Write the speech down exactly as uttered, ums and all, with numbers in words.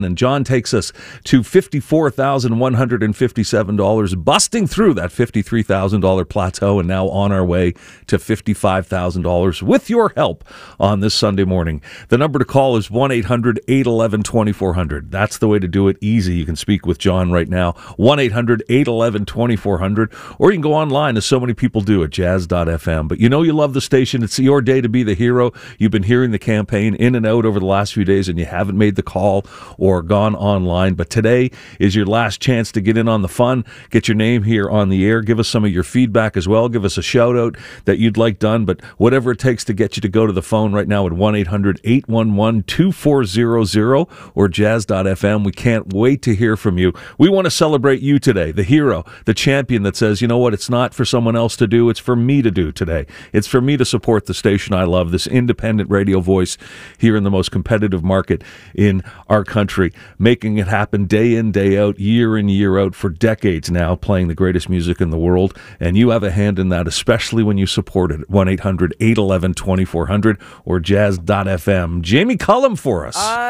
And John takes us to fifty-four thousand one hundred fifty-seven dollars, busting through that fifty-three thousand dollars plateau and now on our way to fifty-five thousand dollars with your help on this Sunday morning. The number to call is one eight hundred eight one one two four zero zero. That's the way to do it. Easy. You can speak with John right now. one eight hundred eight one one two four zero zero. Or you can go online, as so many people do, at jazz dot f m. But you know you love the station. It's your day to be the hero. You've been hearing the campaign in and out over the last few days, and you haven't made the call or or gone online, but today is your last chance to get in on the fun, get your name here on the air, give us some of your feedback as well, give us a shout out that you'd like done, but whatever it takes to get you to go to the phone right now at one eight hundred eight one one two four zero zero or jazz dot f m. We can't wait to hear from you. We want to celebrate you today, the hero, the champion that says, you know what, it's not for someone else to do, it's for me to do today. It's for me to support the station I love, this independent radio voice here in the most competitive market in our country. Making it happen day in, day out, year in, year out for decades now, playing the greatest music in the world. And you have a hand in that, especially when you support it. one eight hundred eight one one two four zero zero or jazz dot f m. Jamie Cullum for us. Uh-